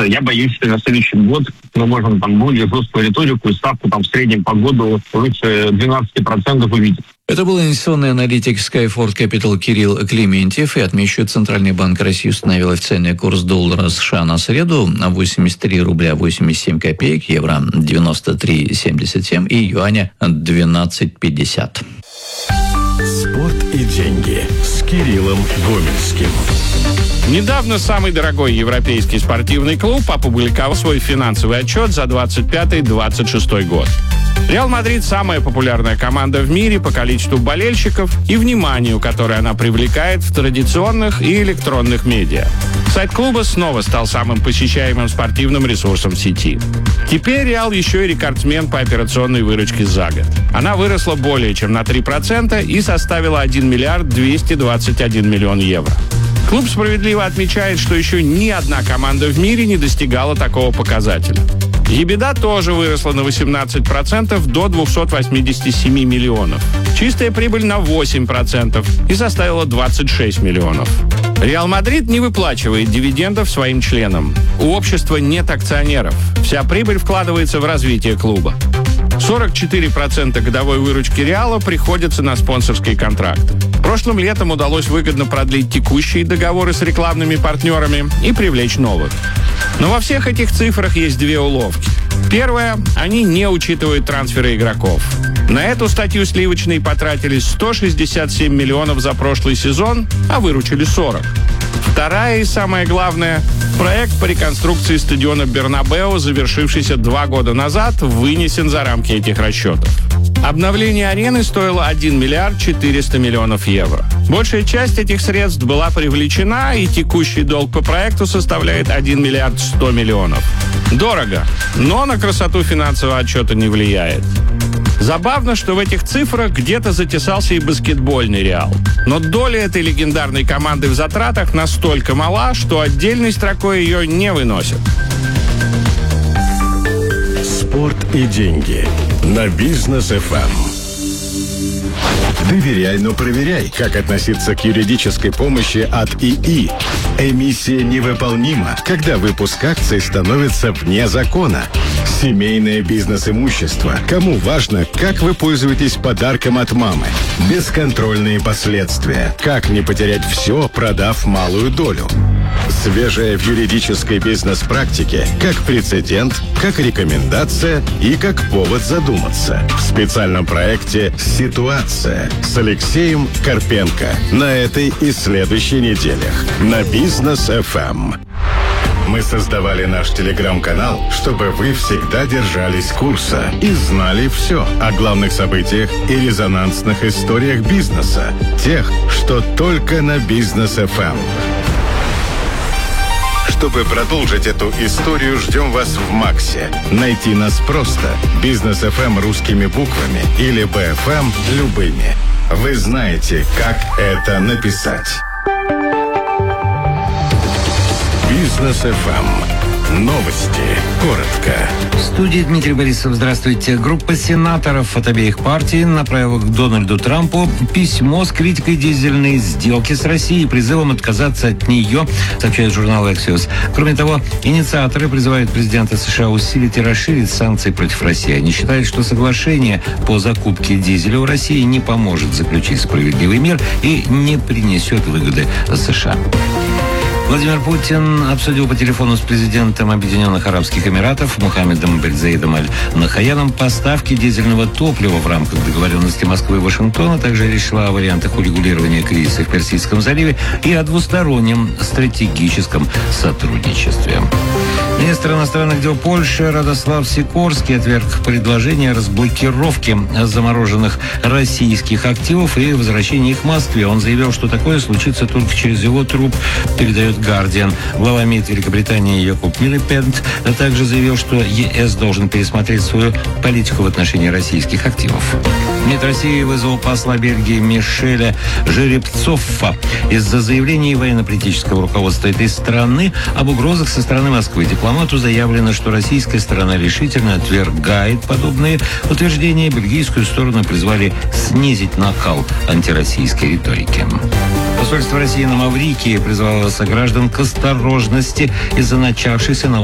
я боюсь, что на следующий год мы можем там более жесткую риторику и ставку там в среднем по году выше 12% увидеть. Это был инвестиционный аналитик Skyford Capital Кирилл Клементьев. И отмечу, Центральный банк России установил официальный курс доллара США на среду 83 рубля 87 копеек, евро 93,77 и юаня 12,50. Спорт и деньги с Кириллом Гомельским. Недавно самый дорогой европейский спортивный клуб опубликовал свой финансовый отчет за 25-26 год. Реал Мадрид – самая популярная команда в мире по количеству болельщиков и вниманию, которое она привлекает в традиционных и электронных медиа. Сайт клуба снова стал самым посещаемым спортивным ресурсом в сети. Теперь Реал еще и рекордсмен по операционной выручке за год. Она выросла более чем на 3% и составила 1 миллиард 221 миллион евро. Клуб справедливо отмечает, что еще ни одна команда в мире не достигала такого показателя. EBITDA тоже выросла на 18% до 287 миллионов. Чистая прибыль на 8% и составила 26 миллионов. Реал Мадрид не выплачивает дивидендов своим членам. У общества нет акционеров. Вся прибыль вкладывается в развитие клуба. 44% годовой выручки Реала приходится на спонсорские контракты. Прошлым летом удалось выгодно продлить текущие договоры с рекламными партнерами и привлечь новых. Но во всех этих цифрах есть две уловки. Первое – они не учитывают трансферы игроков. На эту статью сливочные потратили 167 миллионов за прошлый сезон, а выручили 40. Вторая и самое главное – проект по реконструкции стадиона Бернабеу, завершившийся 2 года назад, вынесен за рамки этих расчетов. Обновление арены стоило 1 миллиард 400 миллионов евро. Большая часть этих средств была привлечена, и текущий долг по проекту составляет 1 миллиард 100 миллионов. Дорого, но на красоту финансового отчета не влияет. Забавно, что в этих цифрах где-то затесался и баскетбольный Реал. Но доля этой легендарной команды в затратах настолько мала, что отдельной строкой ее не выносят. Спорт и деньги на Бизнес ФМ. Доверяй, но проверяй, как относиться к юридической помощи от ИИ. Эмиссия невыполнима, когда выпуск акций становится вне закона. Семейное бизнес-имущество. Кому важно, как вы пользуетесь подарком от мамы. Бесконтрольные последствия. Как не потерять все, продав малую долю. Свежее в юридической бизнес-практике, как прецедент, как рекомендация и как повод задуматься. В специальном проекте «Ситуация» с Алексеем Карпенко на этой и следующей неделях на Бизнес ФМ. Мы создавали наш телеграм-канал, чтобы вы всегда держались курса и знали все о главных событиях и резонансных историях бизнеса. Тех, что только на Бизнес ФМ. Чтобы продолжить эту историю, ждем вас в Максе. Найти нас просто. Бизнес ФМ русскими буквами или БФМ любыми. Вы знаете, как это написать. Бизнес ФМ. Новости. Коротко. В студии Дмитрий Борисов. Здравствуйте. Группа сенаторов от обеих партий направила к Дональду Трампу письмо с критикой дизельной сделки с Россией и призывом отказаться от нее, сообщает журнал Axios. Кроме того, инициаторы призывают президента США усилить и расширить санкции против России. Они считают, что соглашение по закупке дизеля у России не поможет заключить справедливый мир и не принесет выгоды США. Владимир Путин обсудил по телефону с президентом Объединенных Арабских Эмиратов Мухаммедом бен Заидом Аль-Нахаяном поставки дизельного топлива в рамках договоренности Москвы и Вашингтона. Также решила о вариантах урегулирования кризиса в Персидском заливе и о двустороннем стратегическом сотрудничестве. Министр иностранных дел Польши Радослав Сикорский отверг предложение о разблокировке замороженных российских активов и возвращении их в Москве. Он заявил, что такое случится только через его труп, передает «Гардиан». Глава МИД Великобритании Якоб Милипед также заявил, что ЕС должен пересмотреть свою политику в отношении российских активов. МИД России вызвал посла Бельгии Мишеля Жеребцова из-за заявлений военно-политического руководства этой страны об угрозах со стороны Москвы. Дипломату заявлено, что российская сторона решительно отвергает подобные утверждения. Бельгийскую сторону призвали снизить накал антироссийской риторики. Посольство России на Маврикии призвало сограждан к осторожности из-за начавшейся на